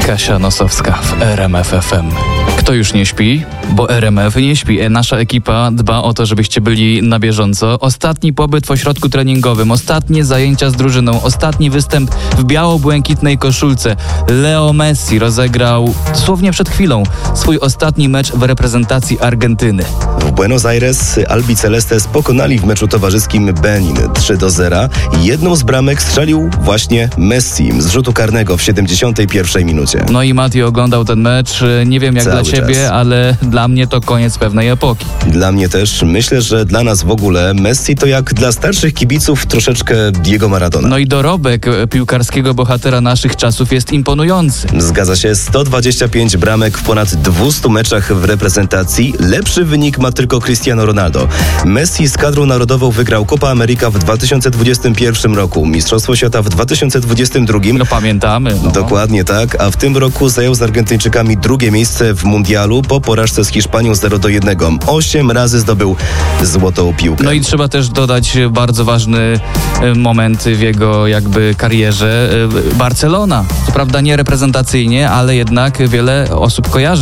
Kasia Nosowska w RMF FM. Kto już nie śpi? Bo RMF nie śpi. Nasza ekipa dba o to, żebyście byli na bieżąco. Ostatni pobyt w ośrodku treningowym, ostatnie zajęcia z drużyną, ostatni występ w biało-błękitnej koszulce. Leo Messi rozegrał dosłownie przed chwilą swój ostatni mecz w reprezentacji Argentyny. W Buenos Aires Albicelestes pokonali w meczu towarzyskim Benin 3-0. Jedną z bramek strzelił właśnie Messi z rzutu karnego w 71 minucie. No i Mati oglądał ten mecz. Nie wiem jak Cały dla ciebie, czas. ale dla mnie to koniec pewnej epoki. Dla mnie też. Myślę, że dla nas w ogóle Messi to jak dla starszych kibiców troszeczkę Diego Maradona. No i dorobek piłkarskiego bohatera naszych czasów jest imponujący. Zgadza się, 125 bramek w ponad 200 meczach w reprezentacji. Lepszy wynik ma tylko Cristiano Ronaldo. Messi z kadrą narodową wygrał Copa America w 2021 roku, Mistrzostwo Świata w 2022. No pamiętamy. No. Dokładnie tak, a w tym roku zajął z Argentyńczykami drugie miejsce w mundialu po porażce z Hiszpanią 0-1. 8 razy zdobył złotą piłkę. No i trzeba też dodać bardzo ważny moment w jego jakby karierze. Barcelona. Co prawda nie reprezentacyjnie, ale jednak wiele osób kojarzy